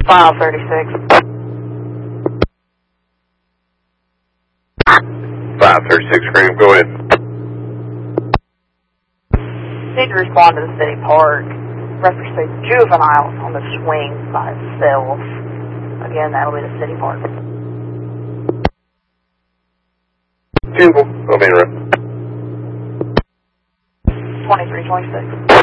536. 536, Graham, go ahead. Need to respond to the city park. Reference to juveniles on the swing by itself. Again, that'll be the city park. I'll be in 2326.